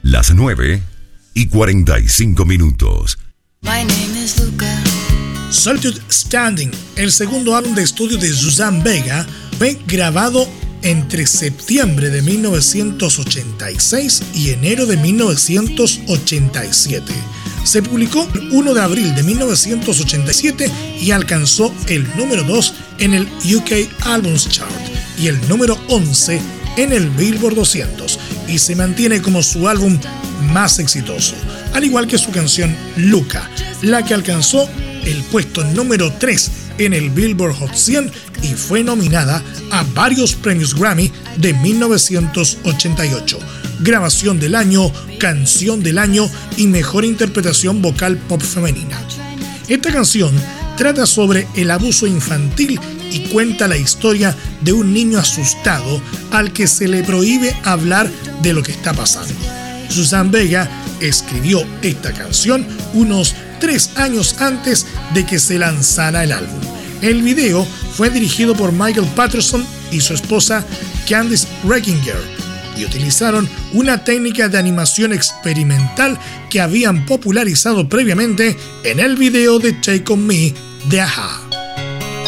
Las 9:45. Solitude Standing, el segundo álbum de estudio de Suzanne Vega, fue grabado entre septiembre de 1986 y enero de 1987. Se publicó el 1 de abril de 1987 y alcanzó el número 2 en el UK Albums Chart y el número 11 en el Billboard 200, y se mantiene como su álbum más exitoso, al igual que su canción Luca, la que alcanzó el puesto número 3 en el Billboard Hot 100 y fue nominada a varios premios Grammy de 1988. Grabación del año, canción del año y mejor interpretación vocal pop femenina. Esta canción trata sobre el abuso infantil y cuenta la historia de un niño asustado al que se le prohíbe hablar de lo que está pasando. Suzanne Vega escribió esta canción unos 3 años antes de que se lanzara el álbum. El video fue dirigido por Michael Patterson y su esposa Candice Reckinger y utilizaron una técnica de animación experimental que habían popularizado previamente en el video de Take On Me de A-ha.